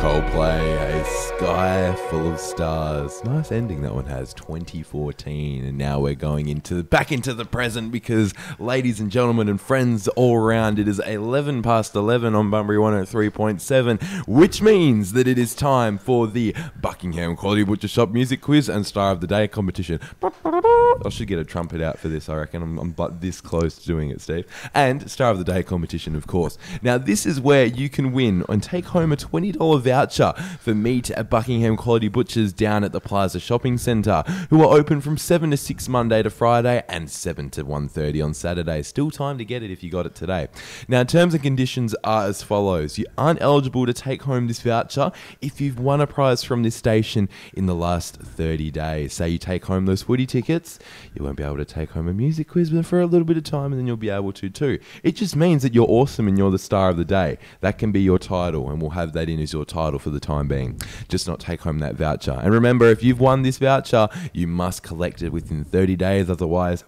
Coldplay, A Sky Full of Stars. Nice ending that one has, 2014. And now we're going back into the present because, ladies and gentlemen and friends all around, it is 11 past 11 on Bunbury 103.7, which means that it is time for the Buckingham Quality Butcher Shop Music Quiz and Star of the Day competition. I should get a trumpet out for this, I reckon. I'm but this close to doing it, Steve. And Star of the Day competition, of course. Now, this is where you can win and take home a $20 voucher for meat at Buckingham Quality Butchers down at the Plaza Shopping Centre, who are open from 7 to 6 Monday to Friday and 7 to 1:30 on Saturday. Still time to get it if you got it today. Now, terms and conditions are as follows. You aren't eligible to take home this voucher if you've won a prize from this station in the last 30 days. Say you take home those footy tickets, you won't be able to take home a music quiz for a little bit of time, and then you'll be able to too. It just means that you're awesome and you're the star of the day. That can be your title, and we'll have that in as your title for the time being. Just not take home that voucher. And remember, if you've won this voucher, you must collect it within 30 days, otherwise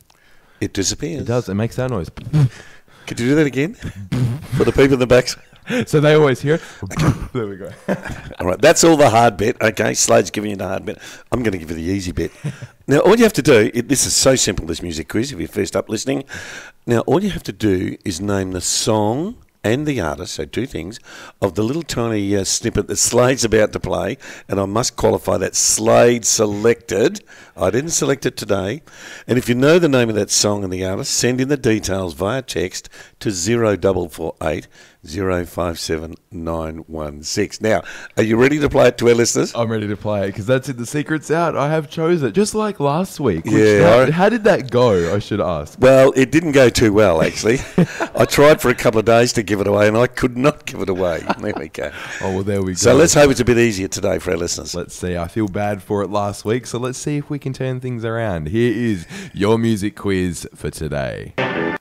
it disappears. It does. It makes that noise. Could you do that again? For the people in the back? So they always hear it. There we go. All right, that's all the hard bit. Okay, Slade's giving you the hard bit. I'm going to give you the easy bit. Now, all you have to do, this is so simple, this music quiz, if you're first up listening. Now, all you have to do is name the song and the artist, so two things, of the little tiny snippet that Slade's about to play, and I must qualify that Slade selected. I didn't select it today. And if you know the name of that song and the artist, send in the details via text to 0448 057 916. Now, are you ready to play it to our listeners? I'm ready to play it because that's it. The secret's out. I have chose it, just like last week. Yeah. How did that go, I should ask? Well, it didn't go too well, actually. I tried for a couple of days to give it away, and I could not give it away. There we go. Oh, well, there we go. So let's hope it's a bit easier today for our listeners. Let's see. I feel bad for it last week, so let's see if we can turn things around. Here is your music quiz for today.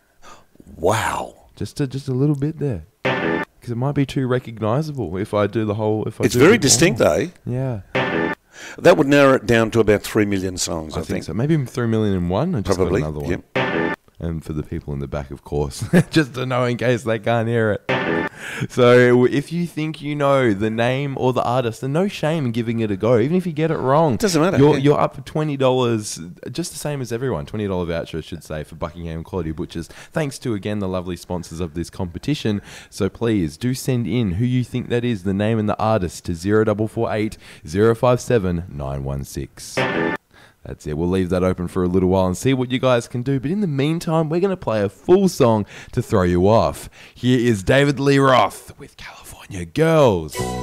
Wow. Just a little bit there. Because it might be too recognisable if I do the whole... It's very distinct, though. Yeah. That would narrow it down to about 3 million songs, I think. So maybe 3,000,001. I just Probably. got another one. Yep. And for the people in the back, of course, just to know in case they can't hear it. So if you think you know the name or the artist, then no shame in giving it a go. Even if you get it wrong. It doesn't matter. You're up for $20, just the same as everyone. $20 voucher, I should say, for Buckingham Quality Butchers. Thanks to, again, the lovely sponsors of this competition. So please do send in who you think that is, the name and the artist, to 0448 057 916. That's it. We'll leave that open for a little while and see what you guys can do. But in the meantime, we're going to play a full song to throw you off. Here is David Lee Roth with California Girls.